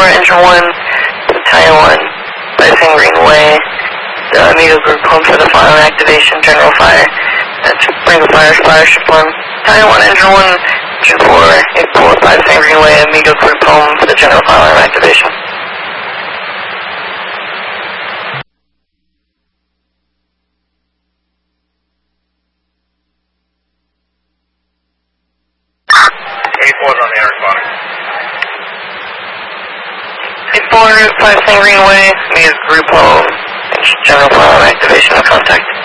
Engine 1, Battalion 1, Bison Greenway, the Amigo Group home for the final activation, General Fire. That's Ring of Fire, Spireship 1, Battalion 1, Engine 1, Engine 4, 845, Bison Greenway, Amigo Group home for the General Final activation. On the air spot. 8-4, 5 St. Greenway, Amigo Group home, General Final activation, no contact.